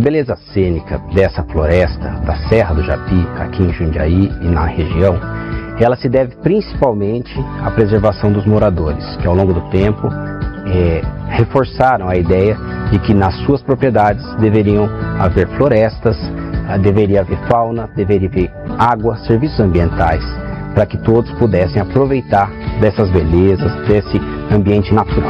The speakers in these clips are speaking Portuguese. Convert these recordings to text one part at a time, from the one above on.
beleza cênica dessa floresta, da Serra do Japi, aqui em Jundiaí e na região, ela se deve principalmente à preservação dos moradores, que ao longo do tempo reforçaram a ideia de que nas suas propriedades deveriam haver florestas, deveria haver fauna, deveria haver água, serviços ambientais, para que todos pudessem aproveitar dessas belezas, desse ambiente natural.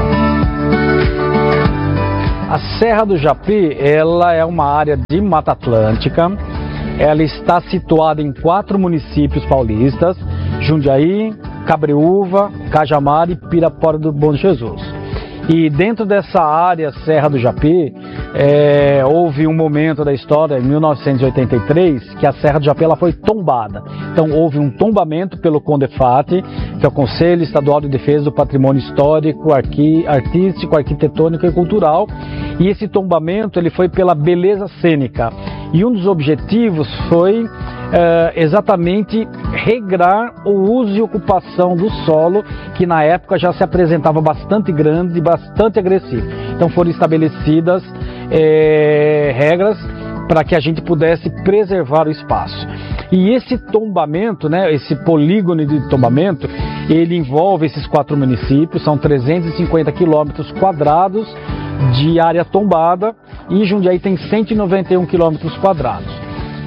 A Serra do Japi, ela é uma área de Mata Atlântica. Ela está situada em 4 municípios paulistas: Jundiaí, Cabreúva, Cajamar e Pirapora do Bom Jesus. E dentro dessa área Serra do Japi, houve um momento da história, em 1983, que a Serra do Japi ela foi tombada. Então houve um tombamento pelo CONDEFAT, que é o Conselho Estadual de Defesa do Patrimônio Histórico, Artístico, Arquitetônico e Cultural. E esse tombamento ele foi pela beleza cênica. E um dos objetivos foi exatamente regrar o uso e ocupação do solo, que na época já se apresentava bastante grande e bastante agressivo. Então foram estabelecidas regras para que a gente pudesse preservar o espaço. E esse tombamento, esse polígono de tombamento, ele envolve esses 4 municípios, são 350 quilômetros quadrados de área tombada, e Jundiaí tem 191 quilômetros quadrados.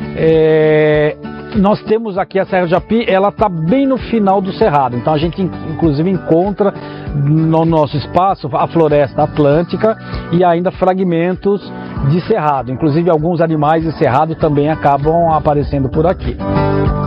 Nós temos aqui a Serra do Japi, ela está bem no final do cerrado, então a gente inclusive encontra no nosso espaço a floresta atlântica e ainda fragmentos de cerrado, inclusive alguns animais de cerrado também acabam aparecendo por aqui.